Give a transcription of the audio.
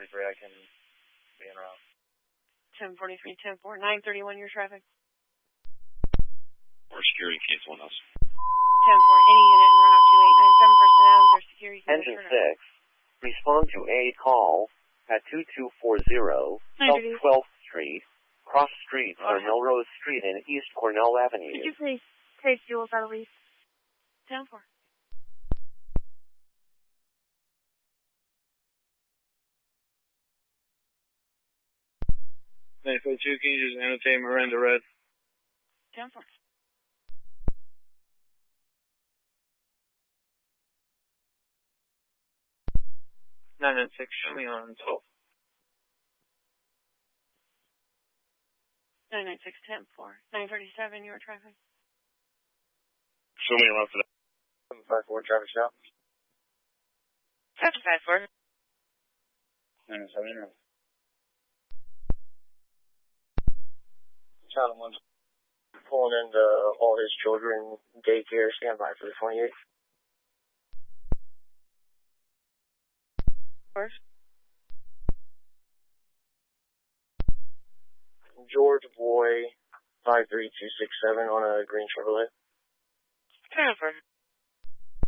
I can be en route. 1043, 10-4, 931, your traffic. Or security cancel on us. 10-4, any unit en route 2897 personnel is our security. Engine 6, respond to a call at 2240 South 12th Street, cross street on Melrose Street and East Cornell Avenue. Could you please take Jules out of lease? 10-4. Can you just annotate Miranda Red? 10-4. 996, show me on 12. 996, 10-4. 937, your traffic. Show me around for that. 754, traffic stop. 754. 907, Child 1 pulling into all his children daycare, standby for the 28th. George Boy 53267 on a green Chevrolet. 10-4.